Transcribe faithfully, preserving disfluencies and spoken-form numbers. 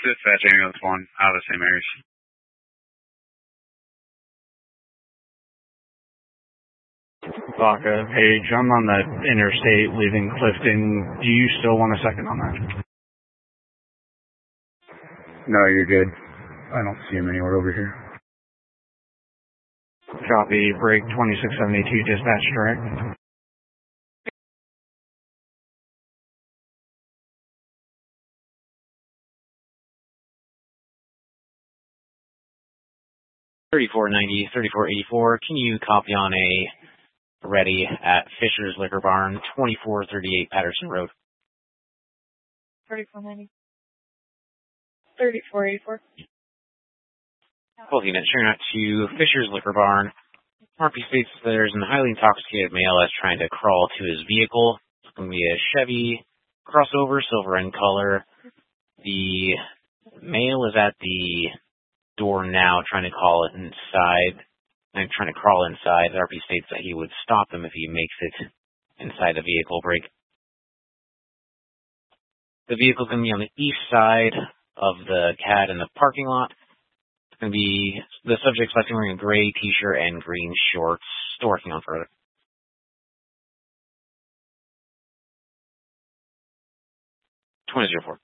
Dispatch ambulance one out of Saint Mary's. Vodka, Page, I'm on the interstate leaving Clifton. Do you still want a second on that? No, you're good. I don't see him anywhere over here. Copy, break twenty-six seventy-two, dispatch direct. thirty-four ninety, thirty-four eighty-four, can you copy on a ready at Fisher's Liquor Barn, twenty-four thirty-eight Patterson Road? thirty-four ninety. thirty-four eighty-four. Both units, sharing out to Fisher's Liquor Barn. R P states there's an highly intoxicated male that's trying to crawl to his vehicle. It's going to be a Chevy crossover, silver in color. The male is at the door now, trying to call it inside. I'm trying to crawl inside. The R P states that he would stop him if he makes it inside the vehicle break. The vehicle's going to be on the east side of the C A D in the parking lot. It's going to be the subject selecting wearing a gray t-shirt and green shorts. Still working on further. twenty oh four.